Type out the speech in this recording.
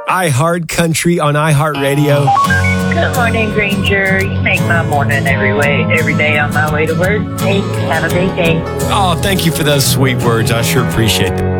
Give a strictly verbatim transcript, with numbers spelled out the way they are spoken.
iHeart Country on iHeartRadio. Good morning, Granger. You make my morning every way, every day on my way to work. Hey, have a great day. Oh, thank you for those sweet words. I sure appreciate them.